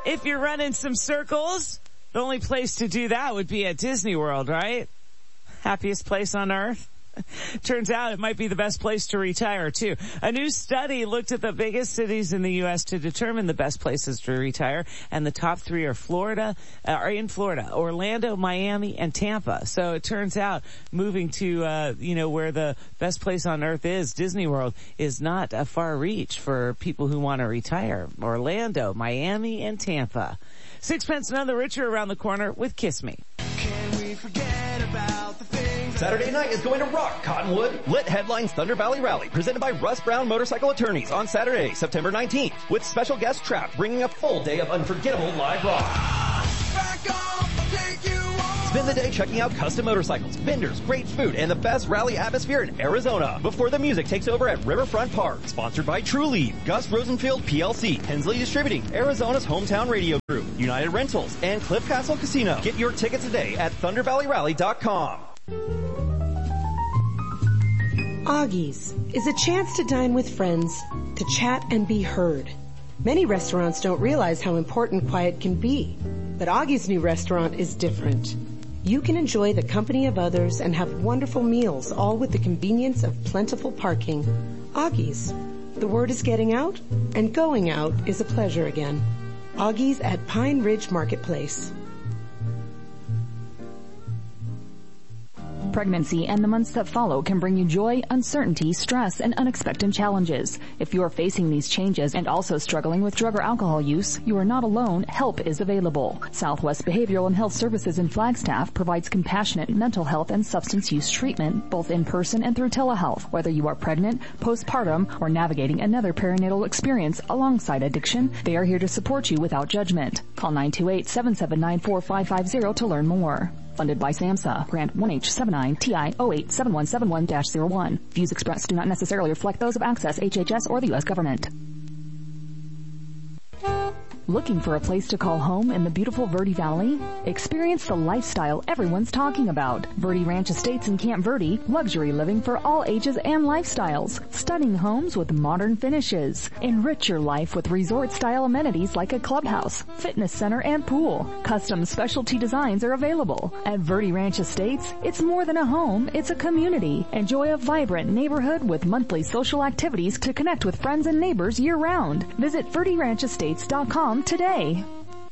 If you're running some circles, the only place to do that would be at Disney World, right? Happiest place on earth. Turns out it might be the best place to retire too. A new study looked at the biggest cities in the U.S. to determine the best places to retire, and the top three are in Florida, Orlando, Miami, and Tampa. So it turns out moving to, where the best place on earth is, Disney World, is not a far reach for people who want to retire. Orlando, Miami, and Tampa. Sixpence None the Richer around the corner with Kiss Me. Can we forget about the things? Saturday night is going to rock, Cottonwood. Lit headlines Thunder Valley Rally, presented by Russ Brown Motorcycle Attorneys on Saturday, September 19th, with special guest Trap bringing a full day of unforgettable live rock. Back off, I'll take you on. Spend the day checking out custom motorcycles, vendors, great food, and the best rally atmosphere in Arizona before the music takes over at Riverfront Park. Sponsored by True Lead, Gus Rosenfield PLC, Hensley Distributing, Arizona's hometown radio group, United Rentals, and Cliff Castle Casino. Get your tickets today at ThunderValleyRally.com. Augie's is a chance to dine with friends, to chat and be heard. Many restaurants don't realize how important quiet can be, but Augie's new restaurant is different. You can enjoy the company of others and have wonderful meals, all with the convenience of plentiful parking. Augie's. The word is getting out, and going out is a pleasure again. Augie's at Pine Ridge Marketplace. Pregnancy and the months that follow can bring you joy, uncertainty, stress, and unexpected challenges. If you are facing these changes and also struggling with drug or alcohol use, you are not alone. Help is available. Southwest Behavioral and Health Services in Flagstaff provides compassionate mental health and substance use treatment, both in person and through telehealth. Whether you are pregnant, postpartum, or navigating another perinatal experience alongside addiction, they are here to support you without judgment. Call 928-779-4550 to learn more. Funded by SAMHSA. Grant 1H79TI087171-01. Views expressed do not necessarily reflect those of Access, HHS, or the U.S. government. Looking for a place to call home in the beautiful Verde Valley? Experience the lifestyle everyone's talking about. Verde Ranch Estates in Camp Verde, luxury living for all ages and lifestyles. Stunning homes with modern finishes. Enrich your life with resort-style amenities like a clubhouse, fitness center, and pool. Custom specialty designs are available. At Verde Ranch Estates, it's more than a home, it's a community. Enjoy a vibrant neighborhood with monthly social activities to connect with friends and neighbors year-round. Visit VerdeRanchEstates.com today.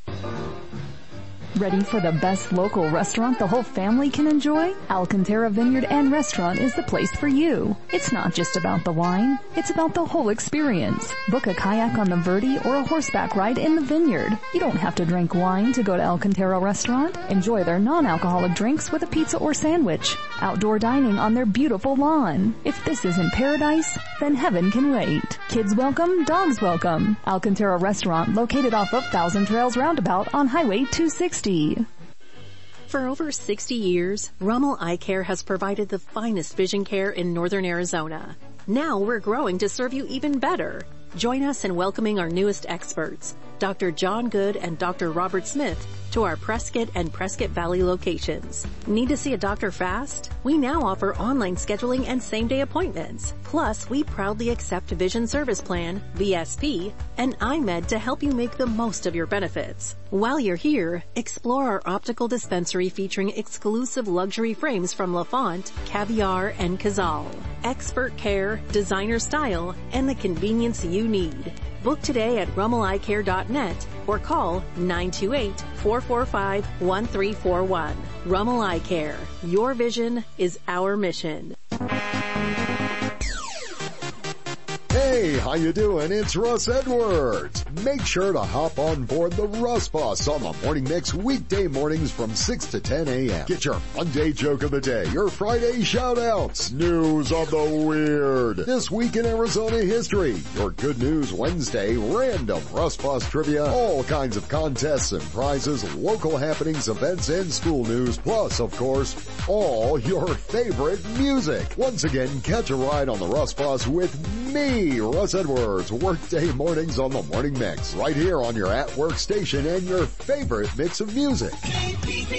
Ready for the best local restaurant the whole family can enjoy? Alcantara Vineyard and Restaurant is the place for you. It's not just about the wine, it's about the whole experience. Book a kayak on the Verde or a horseback ride in the vineyard. You don't have to drink wine to go to Alcantara Restaurant. Enjoy their non-alcoholic drinks with a pizza or sandwich. Outdoor dining on their beautiful lawn. If this isn't paradise, then heaven can wait. Kids welcome, dogs welcome. Alcantara Restaurant, located off of Thousand Trails Roundabout on Highway 260. For over 60 years, Rummel Eye Care has provided the finest vision care in northern Arizona. Now we're growing to serve you even better. Join us in welcoming our newest experts, Dr. John Good and Dr. Robert Smith, to our Prescott and Prescott Valley locations. Need to see a doctor fast? We now offer online scheduling and same-day appointments. Plus, we proudly accept Vision Service Plan, VSP, and iMed to help you make the most of your benefits. While you're here, explore our optical dispensary featuring exclusive luxury frames from LaFont, Caviar, and Cazal. Expert care, designer style, and the convenience you need. Book today at rummeleyecare.net or call 928-445-1341. Rummel Eye Care. Your vision is our mission. Hey, how you doing? It's Russ Edwards. Make sure to hop on board the Russ Bus on the Morning Mix weekday mornings from 6 to 10 a.m. Get your Monday joke of the day, your Friday shout-outs, news of the weird, this week in Arizona history, your Good News Wednesday, random Russ Bus trivia, all kinds of contests and prizes, local happenings, events, and school news, plus, of course, all your favorite music. Once again, catch a ride on the Russ Bus with me, Russ Edwards, workday mornings on the Morning Mix, right here on your at-work station and your favorite mix of music. KPP